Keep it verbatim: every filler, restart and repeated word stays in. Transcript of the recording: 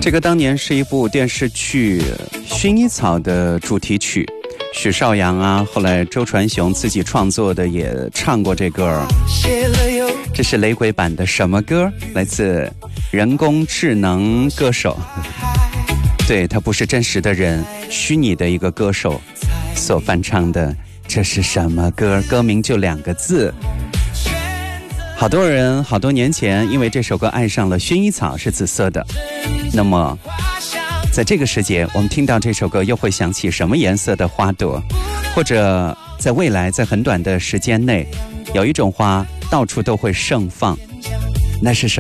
这个当年是一部电视剧《薰衣草》的主题曲，许绍洋啊，后来周传雄自己创作的，也唱过这歌。这是雷鬼版的什么歌？来自人工智能歌手，对，他不是真实的人，虚拟的一个歌手所翻唱的。这是什么歌？歌名就两个字。好多人好多年前因为这首歌爱上了薰衣草是紫色的，那么在这个时节我们听到这首歌又会想起什么颜色的花朵？或者在未来在很短的时间内有一种花到处都会盛放，那是什么？